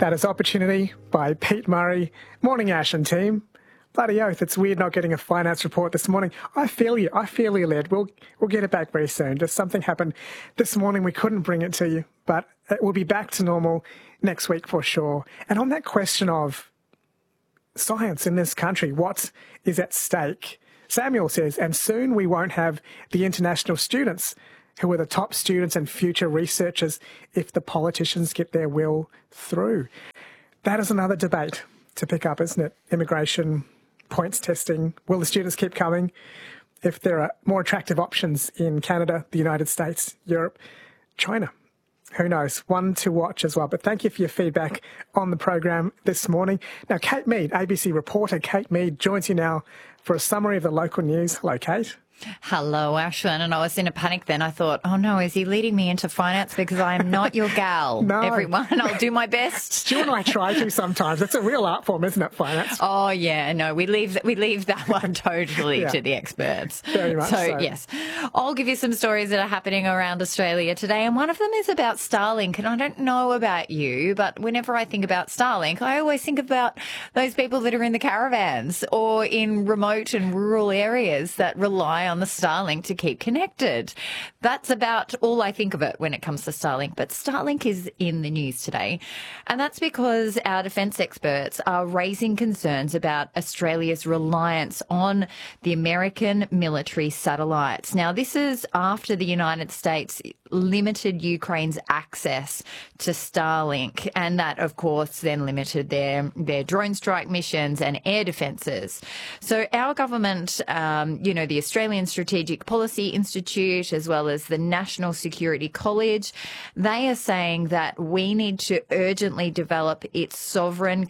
That is Opportunity by Pete Murray. Morning, Ash and team. Bloody oath, it's weird not getting a finance report this morning. I feel you, lad. We'll get it back very soon. Just something happened this morning. We couldn't bring it to you, but it will be back to normal next week for sure. And on that question of science in this country, what is at stake? Samuel says, and soon we won't have the international students who are the top students and future researchers if the politicians get their will through. That is another debate to pick up, isn't it? Immigration, points testing. Will the students keep coming if there are more attractive options in Canada, the United States, Europe, China? Who knows? One to watch as well. But thank you for your feedback on the program this morning. Now, Kate Mead, ABC reporter Kate Mead, joins you now for a summary of the local news. Hello, Kate. Hello, Ashwin. And I was in a panic then. I thought, oh no, is he leading me into finance? Because I am not your gal. No. Everyone, I'll do my best. Stu and I try to sometimes. It's a real art form, isn't it, finance? Oh yeah, no, we leave that one totally to the experts. Very much so. Yes, I'll give you some stories that are happening around Australia today, and one of them is about Starlink. And I don't know about you, but whenever I think about Starlink, I always think about those people that are in the caravans or in remote and rural areas that rely on the Starlink to keep connected. That's about all I think of it when it comes to Starlink. But Starlink is in the news today, and that's because our defence experts are raising concerns about Australia's reliance on the American military satellites. Now, this is after the United States limited Ukraine's access to Starlink, and that, of course, then limited their drone strike missions and air defences. So our government, the Australian Strategic Policy Institute, as well as the National Security College, they are saying that we need to urgently develop its sovereign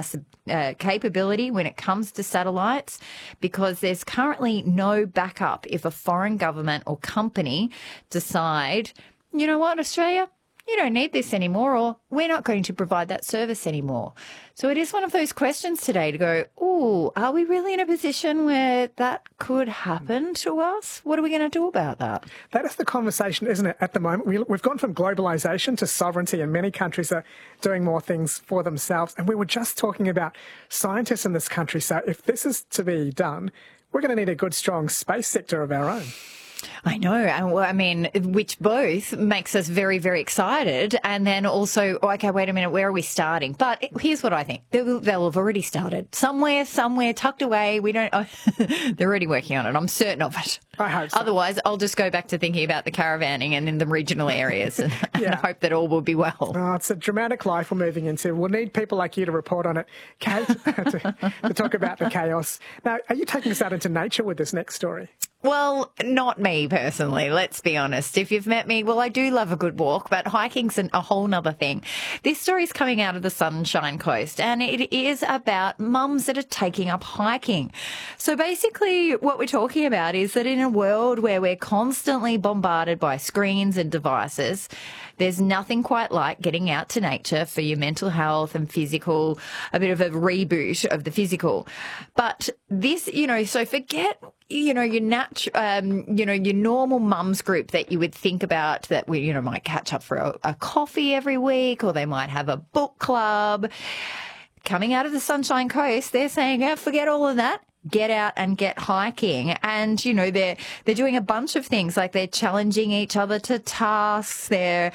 capability when it comes to satellites, because there's currently no backup if a foreign government or company decide, you know what, Australia, you don't need this anymore, or we're not going to provide that service anymore. So it is one of those questions today to go, oh, are we really in a position where that could happen to us? What are we going to do about that? That is the conversation, isn't it, at the moment? We've gone from globalisation to sovereignty, and many countries are doing more things for themselves. And we were just talking about scientists in this country. So if this is to be done, we're going to need a good, strong space sector of our own. I know. I mean, which both makes us very, very excited. And then also, okay, wait a minute, where are we starting? But here's what I think. They'll have already started. Somewhere, tucked away. We don't, they're already working on it. I'm certain of it. I hope so. Otherwise, I'll just go back to thinking about the caravanning and in the regional areas and hope that all will be well. Oh, it's a dramatic life we're moving into. We'll need people like you to report on it, Kate, to talk about the chaos. Now, are you taking us out into nature with this next story? Well, not me personally, let's be honest. If you've met me, well, I do love a good walk, but hiking's a whole nother thing. This story's coming out of the Sunshine Coast, and it is about mums that are taking up hiking. So basically what we're talking about is that in a world where we're constantly bombarded by screens and devices, there's nothing quite like getting out to nature for your mental health and physical, a bit of a reboot of the physical. But this, so forget your normal mums group that you would think about that we, might catch up for a coffee every week, or they might have a book club. Coming out of the Sunshine Coast, they're saying, forget all of that. Get out and get hiking. And, they're doing a bunch of things, like they're challenging each other to tasks. They're,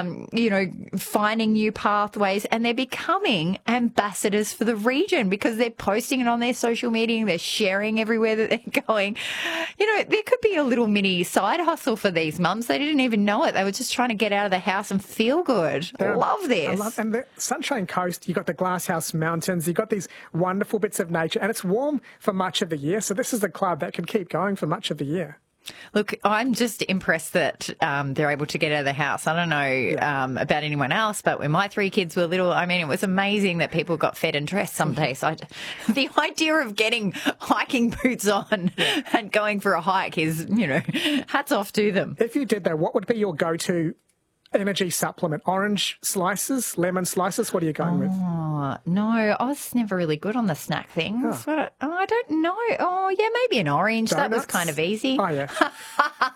finding new pathways, and they're becoming ambassadors for the region because they're posting it on their social media. They're sharing everywhere that they're going. There could be a little mini side hustle for these mums. They didn't even know it. They were just trying to get out of the house and feel good. Love this. And the Sunshine Coast, you've got the Glasshouse Mountains, you've got these wonderful bits of nature, and it's warm for much of the year. So this is a club that can keep going for much of the year. Look, I'm just impressed that they're able to get out of the house. I don't know about anyone else, but when my 3 kids were little, I mean, it was amazing that people got fed and dressed some days. The idea of getting hiking boots on and going for a hike is, hats off to them. If you did that, what would be your go-to energy supplement? Orange slices, lemon slices? What are you going with? Oh, no, I was never really good on the snack things. But I don't know. Oh, yeah, maybe an orange. Donuts? That was kind of easy. Oh, yeah.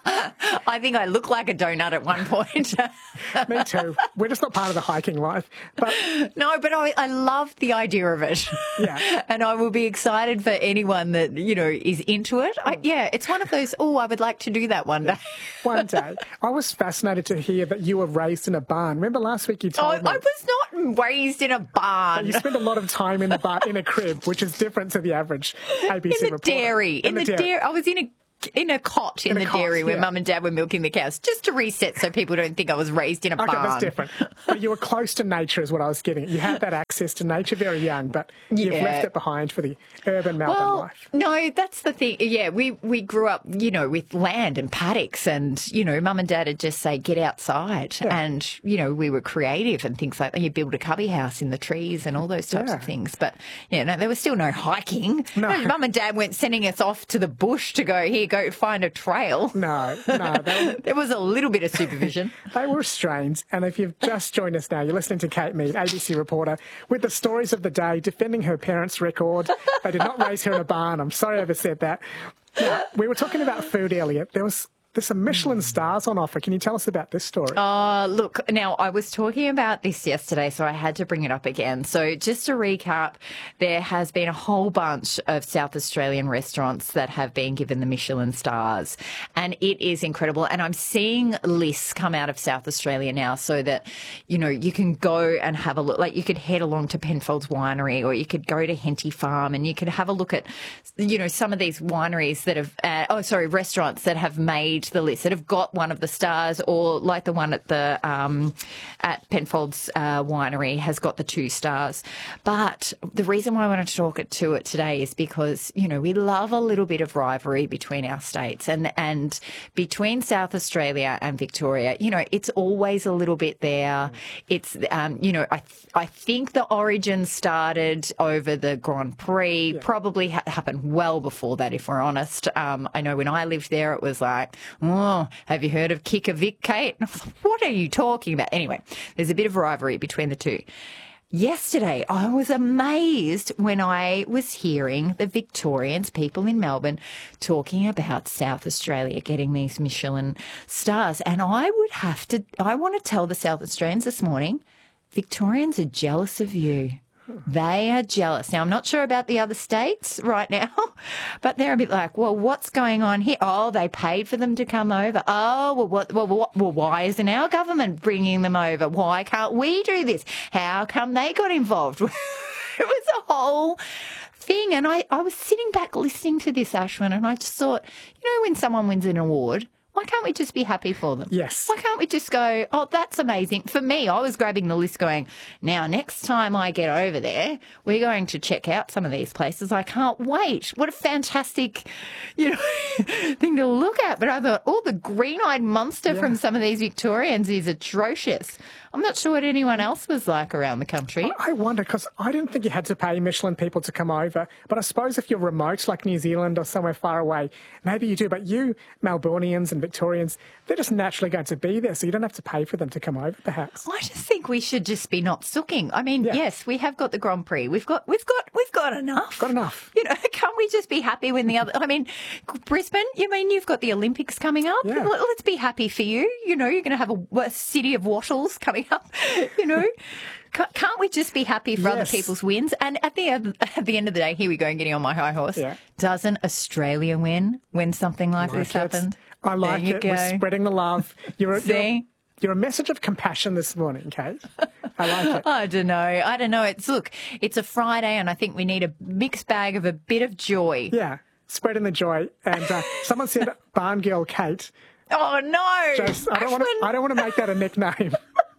I think I look like a donut at one point. Me too. We're just not part of the hiking life. But no, but I love the idea of it. Yeah. And I will be excited for anyone that, is into it. It's one of those, I would like to do that one day. One day. I was fascinated to hear that you were raised in a barn. Remember last week you told me? I was not raised in a barn. You spend a lot of time in the barn, in a crib, which is different to the average ABC reporter. Dairy. In the dairy. I was in a cot in the dairy where Mum and Dad were milking the cows, just to reset so people don't think I was raised in a barn. Okay, that's different. But you were close to nature is what I was getting at. You had that access to nature very young, but you've left it behind for the urban Melbourne life. No, that's the thing. Yeah, we grew up, with land and paddocks and, Mum and Dad would just say, get outside. Yeah. And, we were creative and things like that. You build a cubby house in the trees and all those types of things. But, there was still no hiking. No. Mum and Dad weren't sending us off to the bush to go find a trail. No. There was a little bit of supervision. They were restrained. And if you've just joined us now, you're listening to Kate Mead, ABC reporter, with the stories of the day, defending her parents' record. They did not raise her in a barn. I'm sorry I ever said that. Now, we were talking about food earlier. There's some Michelin stars on offer. Can you tell us about this story? Look, now I was talking about this yesterday, so I had to bring it up again. So just to recap, there has been a whole bunch of South Australian restaurants that have been given the Michelin stars, and it is incredible. And I'm seeing lists come out of South Australia now so that, you can go and have a look. Like you could head along to Penfolds Winery, or you could go to Henty Farm, and you could have a look at, some of these wineries that have, restaurants that have made the list, that have got one of the stars, or like the one at the at Penfolds Winery has got the 2 stars. But the reason why I wanted to talk to it today is because, we love a little bit of rivalry between our states and between South Australia and Victoria. It's always a little bit there. It's, I think the origin started over the Grand Prix, probably happened well before that, if we're honest. I know when I lived there, it was like, have you heard of Kick a Vic, Kate? What are you talking about? Anyway, there's a bit of rivalry between the two. Yesterday, I was amazed when I was hearing the Victorians, people in Melbourne, talking about South Australia getting these Michelin stars. And I want to tell the South Australians this morning, Victorians are jealous of you. They are jealous. Now, I'm not sure about the other states right now, but they're a bit like, well, what's going on here? Oh, they paid for them to come over. Oh, well, why isn't our government bringing them over? Why can't we do this? How come they got involved? It was a whole thing. And I was sitting back listening to this, Ashwin, and I just thought, when someone wins an award, why can't we just be happy for them? Yes. Why can't we just go, oh, that's amazing? For me, I was grabbing the list going, now, next time I get over there, we're going to check out some of these places. I can't wait. What a fantastic, thing to look at. But I thought, the green-eyed monster from some of these Victorians is atrocious. I'm not sure what anyone else was like around the country. I wonder, because I didn't think you had to pay Michelin people to come over. But I suppose if you're remote, like New Zealand or somewhere far away, maybe you do. But you, Melbournians and Victorians, they're just naturally going to be there, so you don't have to pay for them to come over, perhaps. I just think we should just be not sooking. I mean, yes, we have got the Grand Prix. We've got enough. Got enough. Can't we just be happy when the other? I mean, Brisbane. You've got the Olympics coming up. Yeah. Let's be happy for you. You're going to have a city of wattles coming up. Can't we just be happy for other people's wins? And at the end of the day, here we go, getting on my high horse. Yeah. Doesn't Australia win when something like this happened? I like it. We're spreading the love. You're a message of compassion this morning, Kate. I like it. I don't know. It's a Friday, and I think we need a mixed bag of a bit of joy. Yeah, spreading the joy. And someone said, "Barn Girl Kate." Oh no! I don't want to make that a nickname.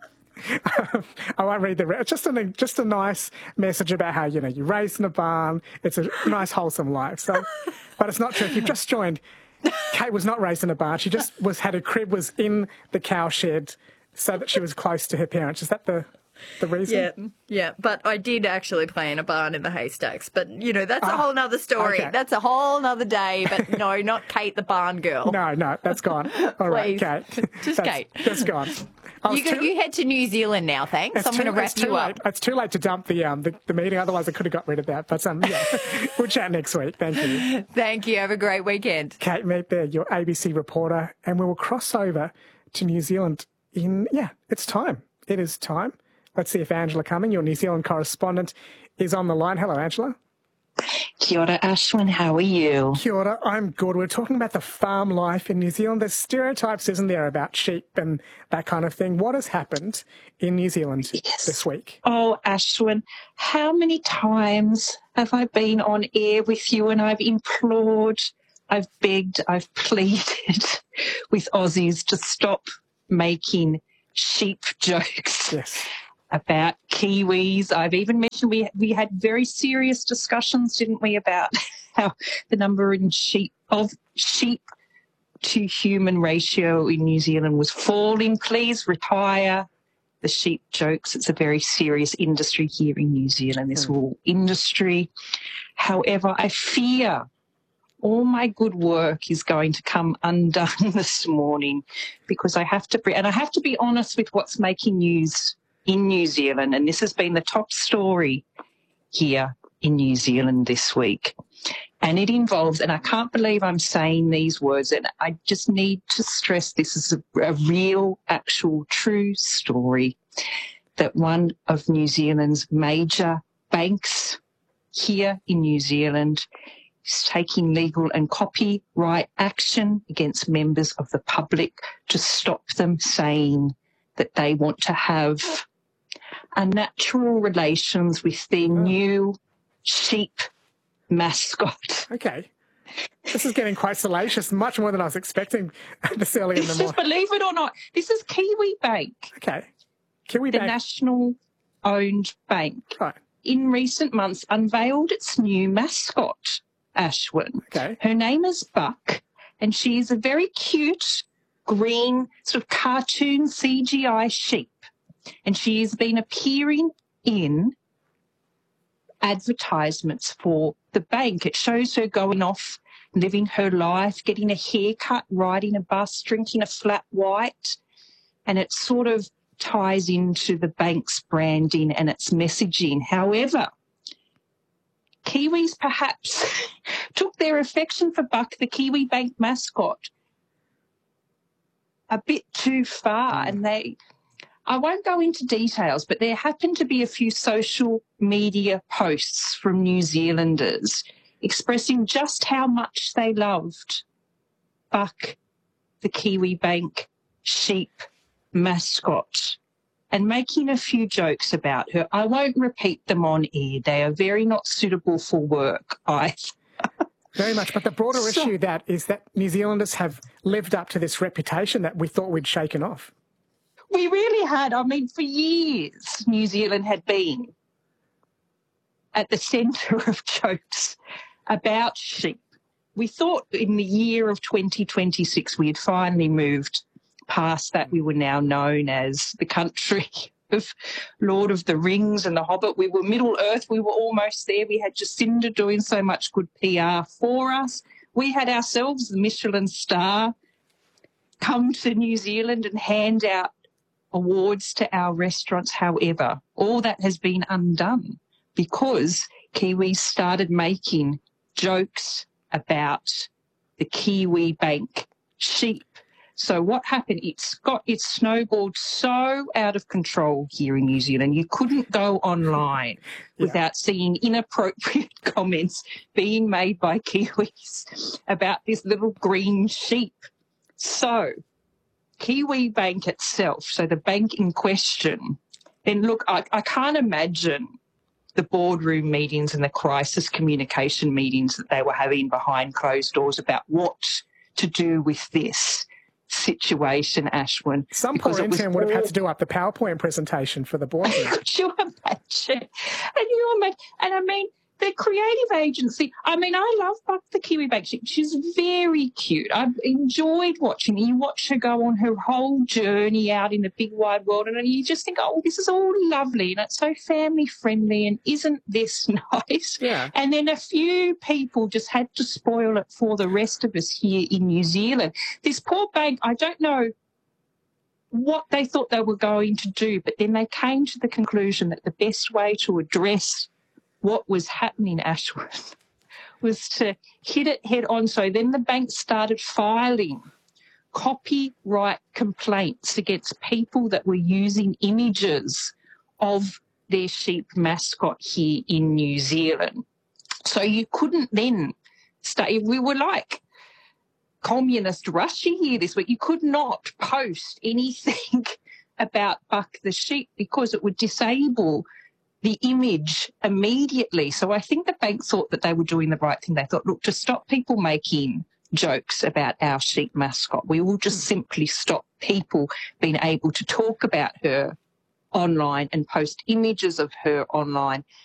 I won't read the rest. Just a nice message about how you're raised in a barn. It's a nice wholesome life. So, but it's not true. If you've just joined, Kate was not raised in a barn. She just had her crib was in the cow shed, so that she was close to her parents. Is that the the reason? Yeah. But I did actually play in a barn in the haystacks. But, that's a whole nother story. Okay. That's a whole nother day. But no, not Kate the barn girl. No, that's gone. All right, Please. Kate. Just Kate. That's gone. You head to New Zealand now, thanks. I'm going to wrap you up. It's too late to dump the meeting, otherwise I could have got rid of that. But we'll chat next week. Thank you. Thank you. Have a great weekend. Kate Mead there, your ABC reporter, and we will cross over to New Zealand it's time. It is time. Let's see if Angela Cumming, your New Zealand correspondent, is on the line. Hello, Angela. Kia ora, Ashwin. How are you? Kia ora. I'm good. We're talking about the farm life in New Zealand. There's stereotypes, isn't there, about sheep and that kind of thing. What has happened in New Zealand this week? Oh, Ashwin, how many times have I been on air with you and I've implored, I've begged, I've pleaded with Aussies to stop making sheep jokes. Yes. About Kiwis. I've even mentioned we had very serious discussions, didn't we, about how the number of sheep to human ratio in New Zealand was falling. Please retire the sheep jokes. It's a very serious industry here in New Zealand, this wool industry. However, I fear all my good work is going to come undone this morning because I have to be honest with what's making news in New Zealand, and this has been the top story here in New Zealand this week. And it involves, and I can't believe I'm saying these words, and I just need to stress this is a real, actual, true story, that one of New Zealand's major banks here in New Zealand is taking legal and copyright action against members of the public to stop them saying that they want to have unnatural relations with their new sheep mascot. Okay. This is getting quite salacious, much more than I was expecting this early in the morning. Believe it or not, this is Kiwi Bank. Okay. Kiwi the Bank. national-owned bank. Right. In recent months, unveiled its new mascot, Ashwin. Okay. Her name is Buck, and she is a very cute, green, sort of cartoon CGI sheep. And she has been appearing in advertisements for the bank. It shows her going off, living her life, getting a haircut, riding a bus, drinking a flat white. And it sort of ties into the bank's branding and its messaging. However, Kiwis perhaps took their affection for Buck, the Kiwi Bank mascot, a bit too far, and I won't go into details, but there happened to be a few social media posts from New Zealanders expressing just how much they loved Buck, the Kiwi Bank sheep mascot, and making a few jokes about her. I won't repeat them on air. They are very not suitable for work either. Very much. But the broader issue is that New Zealanders have lived up to this reputation that we thought we'd shaken off. We really had. I mean, for years, New Zealand had been at the centre of jokes about sheep. We thought in the year of 2026 we had finally moved past that. We were now known as the country of Lord of the Rings and The Hobbit. We were Middle Earth. We were almost there. We had Jacinda doing so much good PR for us. We had ourselves the Michelin star come to New Zealand and hand out awards to our restaurants. However, all that has been undone because Kiwis started making jokes about the Kiwi Bank sheep. So what happened? It's snowballed so out of control here in New Zealand. You couldn't go online without seeing inappropriate comments being made by Kiwis about this little green sheep. So Kiwi Bank itself, so the bank in question, then look, I can't imagine the boardroom meetings and the crisis communication meetings that they were having behind closed doors about what to do with this situation, Ashwin. Some poor intern would have had to do up the PowerPoint presentation for the boardroom. Could you imagine? And I mean, the creative agency, I mean, I love Buck the Kiwi Bank sheep. She's very cute. I've enjoyed watching her. You watch her go on her whole journey out in the big wide world, and you just think, oh, this is all lovely and it's so family friendly, and isn't this nice? Yeah. And then a few people just had to spoil it for the rest of us here in New Zealand. This poor bank, I don't know what they thought they were going to do, but then they came to the conclusion that the best way to address what was happening, Ashworth, was to hit it head on. So then the bank started filing copyright complaints against people that were using images of their sheep mascot here in New Zealand. So you couldn't then stay. We were like communist Russia here this week. You could not post anything about Buck the sheep because it would disable the image immediately. So I think the bank thought that they were doing the right thing. They thought, look, to stop people making jokes about our sheep mascot, we will just simply stop people being able to talk about her online and post images of her online